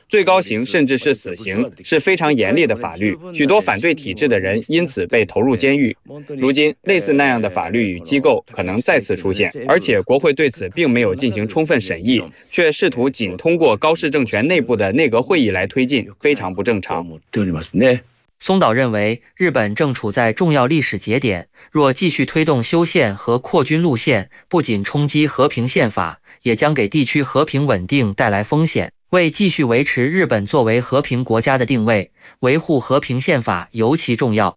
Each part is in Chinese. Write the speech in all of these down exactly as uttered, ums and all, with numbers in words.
最高刑甚至是死刑，是非常严厉的法律，许多反对体制的人因此被投入监狱。如今，类似那样的法律与机构可能再次出现，而且国会对此并没有进行充分审议，却试图仅通过高市政权内部的内阁会议来推进，非常不正常。 松岛认为，日本正处在重要历史节点，若继续推动修宪和扩军路线，不仅冲击和平宪法，也将给地区和平稳定带来风险。为继续维持日本作为和平国家的定位，维护和平宪法尤其重要。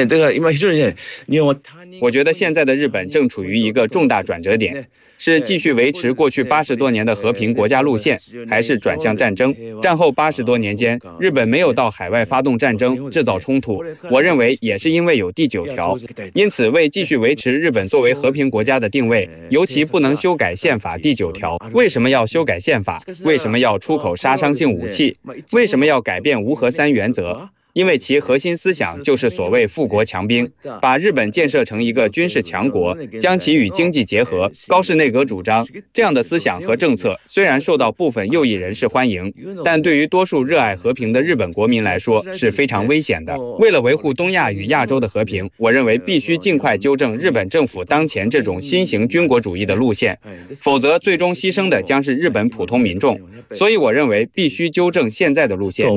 我觉得现在的日本正处于一个重大转折点，是继续维持过去八十多年的和平国家路线，还是转向战争？战后八十多年间，日本没有到海外发动战争、制造冲突，我认为也是因为有第九条。因此，为继续维持日本作为和平国家的定位，尤其不能修改宪法第九条。为什么要修改宪法？为什么要出口杀伤性武器？为什么要改变无核三原则？因为其核心思想就是所谓富国强兵，把日本建设成一个军事强国，将其与经济结合。高市内阁主张这样的思想和政策虽然受到部分右翼人士欢迎，但对于多数热爱和平的日本国民来说是非常危险的。为了维护东亚与亚洲的和平，我认为必须尽快纠正日本政府当前这种新型军国主义的路线，否则最终牺牲的将是日本普通民众。所以我认为必须纠正现在的路线。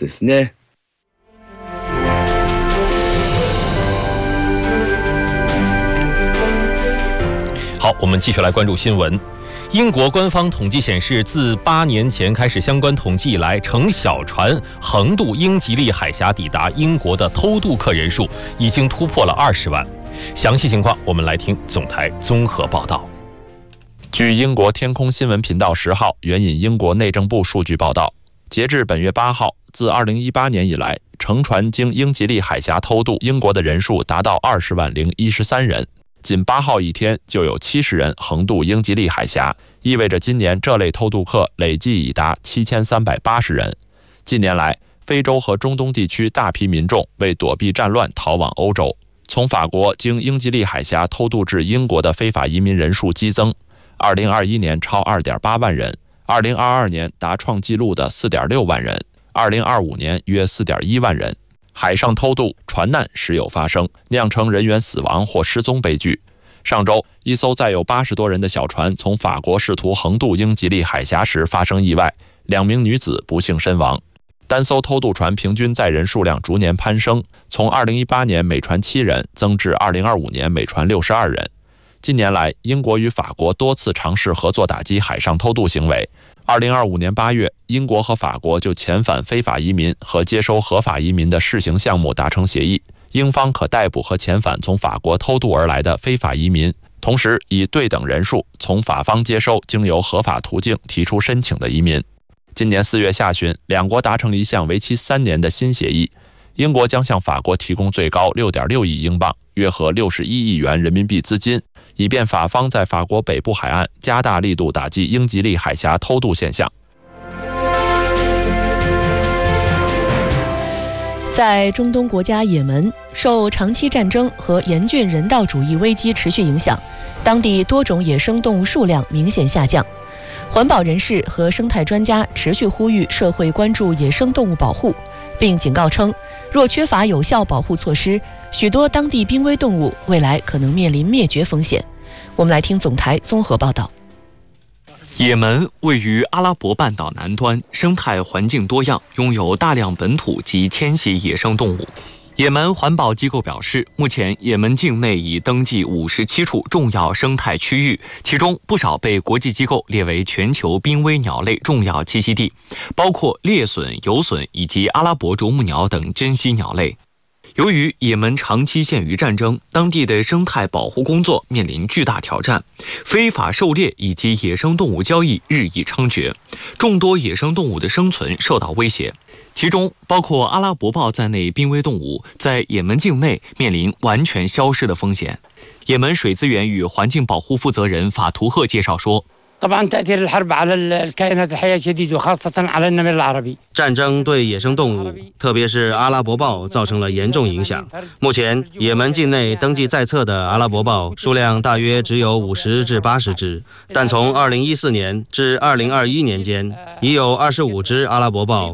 好，我们继续来关注新闻。英国官方统计显示，自八年前开始相关统计以来，乘小船横渡英吉利海峡抵达英国的偷渡客人数已经突破了二十万。详细情况，我们来听总台综合报道。 据英国天空新闻频道十号援引英国内政部数据报道，截至本月八号，自二零一八年以来，乘船经英吉利海峡偷渡英国的人数达到二十万零一十三人。仅八号一天就有七十人横渡英吉利海峡，意味着今年这类偷渡客累计已达七千三百八十人。近年来，非洲和中东地区大批民众为躲避战乱逃往欧洲，从法国经英吉利海峡偷渡至英国的非法移民人数激增，二零二一年超 二点八万人，二零二二年达创纪录的 四点六万人，二零二五年约 四点一万人。海上偷渡、船难时有发生，酿成人员死亡或失踪悲剧。上周，一艘载有八十多人的小船从法国试图横渡英吉利海峡时发生意外，两名女子不幸身亡。单艘偷渡船平均载人数量逐年攀升，从二零一八年每船七人增至二零二五年每船六十二人。近年来，英国与法国多次尝试合作打击海上偷渡行为。二零二五年八月，英国和法国就遣返非法移民和接收合法移民的试行项目达成协议，英方可逮捕和遣返从法国偷渡而来的非法移民，同时以对等人数从法方接收经由合法途径提出申请的移民。今年四月下旬，两国达成一项为期三年的新协议，英国将向法国提供最高 六点六亿英镑，约合六十一亿元人民币资金，以便法方在法国北部海岸加大力度打击英吉利海峡偷渡现象。 在中东国家也门，受长期战争和严峻人道主义危机持续影响，当地多种野生动物数量明显下降。环保人士和生态专家持续呼吁社会关注野生动物保护，并警告称，若缺乏有效保护措施，许多当地濒危动物未来可能面临灭绝风险。我们来听总台综合报道。 也门位于阿拉伯半岛南端，生态环境多样，拥有大量本土及迁徙野生动物。也门环保机构表示，目前也门境内已登记五十七处重要生态区域，其中不少被国际机构列为全球濒危鸟类重要栖息地，包括猎隼、游隼以及阿拉伯啄木鸟等珍稀鸟类。由于也门长期陷于战争，当地的生态保护工作面临巨大挑战，非法狩猎以及野生动物交易日益猖獗，众多野生动物的生存受到威胁。其中包括阿拉伯豹在内濒危动物在也门境内面临完全消失的风险。也门水资源与环境保护负责人法图赫介绍说， 战争对野生动物，特别是阿拉伯豹造成了严重影响。目前，也门境内登记在册的阿拉伯豹数量大约只有五十至八十只，但从二零一四年至二零二一年间，已有二十五只阿拉伯豹